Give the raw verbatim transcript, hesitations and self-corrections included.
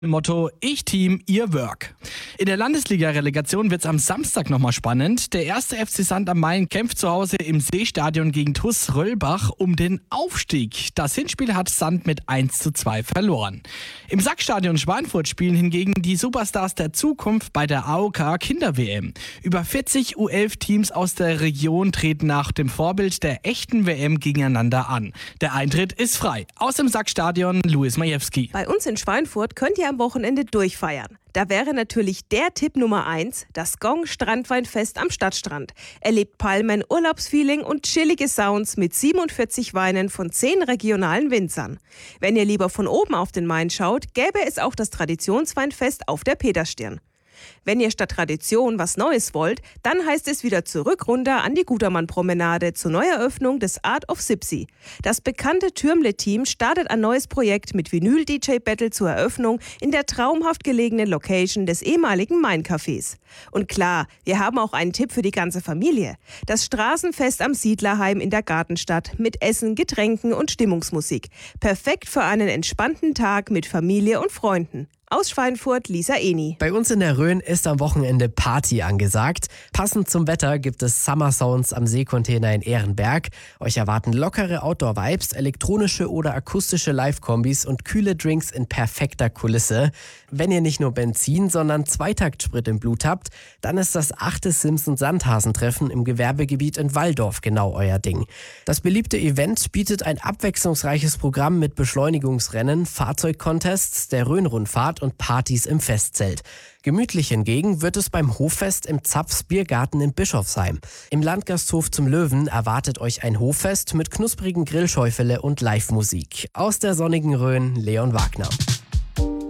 Motto: Ich Team, ihr Work. In der Landesliga-Relegation wird es am Samstag nochmal spannend. Der erste F C Sand am Main kämpft zu Hause im Seestadion gegen T U S Röllbach um den Aufstieg. Das Hinspiel hat Sand mit eins zu zwei verloren. Im Sackstadion Schweinfurt spielen hingegen die Superstars der Zukunft bei der A O K Kinder-W M. Über vierzig U elf Teams aus der Region treten nach dem Vorbild der echten W M gegeneinander an. Der Eintritt ist frei. Aus dem Sackstadion Luis Majewski. Bei uns in Schweinfurt könnt ihr am Wochenende durchfeiern. Da wäre natürlich der Tipp Nummer eins, das Gong Strandweinfest am Stadtstrand. Erlebt Palmen, Urlaubsfeeling und chillige Sounds mit siebenundvierzig Weinen von zehn regionalen Winzern. Wenn ihr lieber von oben auf den Main schaut, gäbe es auch das Traditionsweinfest auf der Peterstirn. Wenn ihr statt Tradition was Neues wollt, dann heißt es wieder zurück runter an die Gutermann-Promenade zur Neueröffnung des Art of Sipsi. Das bekannte Türmle-Team startet ein neues Projekt mit Vinyl-D J-Battle zur Eröffnung in der traumhaft gelegenen Location des ehemaligen Main-Cafés. Und klar, wir haben auch einen Tipp für die ganze Familie. Das Straßenfest am Siedlerheim in der Gartenstadt mit Essen, Getränken und Stimmungsmusik. Perfekt für einen entspannten Tag mit Familie und Freunden. Aus Schweinfurt, Lisa Eni. Bei uns in der Rhön ist am Wochenende Party angesagt. Passend zum Wetter gibt es Summer Sounds am Seekontainer in Ehrenberg. Euch erwarten lockere Outdoor-Vibes, elektronische oder akustische Live-Kombis und kühle Drinks in perfekter Kulisse. Wenn ihr nicht nur Benzin, sondern Zweitaktssprit im Blut habt, dann ist das achte Simpson-Sandhasentreffen im Gewerbegebiet in Walldorf genau euer Ding. Das beliebte Event bietet ein abwechslungsreiches Programm mit Beschleunigungsrennen, Fahrzeugcontests, der Rhön-Rundfahrt und Partys im Festzelt. Gemütlich hingegen wird es beim Hoffest im Zapfs Biergarten in Bischofsheim. Im Landgasthof zum Löwen erwartet euch ein Hoffest mit knusprigen Grillschäufele und Live-Musik. Aus der sonnigen Rhön, Leon Wagner.